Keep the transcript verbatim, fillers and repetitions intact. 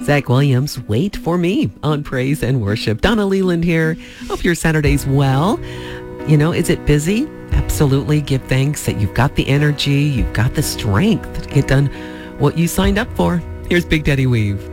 Zach Williams, Wait for Me on Praise and Worship. Donna Leland here. Hope your Saturday's well. You know, is it busy? Absolutely. Give thanks that you've got the energy, you've got the strength to get done what you signed up for. Here's Big Daddy Weave.